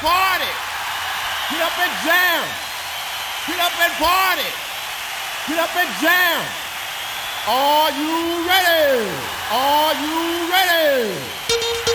party. Get up and jam. Get up and party. Get up and jam. Are you ready? Are you ready?